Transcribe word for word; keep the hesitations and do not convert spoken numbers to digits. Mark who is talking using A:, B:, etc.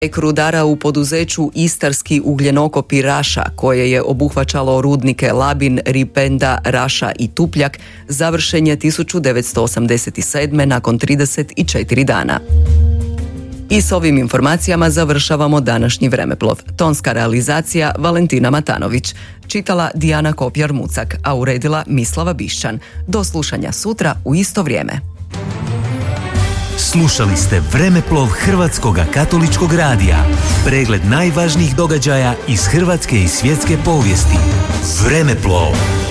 A: Rudara u poduzeću Istarski ugljenokopi Raša, koje je obuhvaćalo rudnike Labin, Ripenda, Raša i Tupljak, završen je tisuću devetsto osamdeset sedme. nakon trideset četiri dana. I s ovim informacijama završavamo današnji Vremeplov. Tonska realizacija Valentina Matanović. Čitala Dijana Kopjar-Mucak, a uredila Mislava Bišćan. Do slušanja sutra u isto vrijeme.
B: Slušali ste Vremeplov Hrvatskog katoličkog radija. Pregled najvažnijih događaja iz hrvatske i svjetske povijesti. Vremeplov.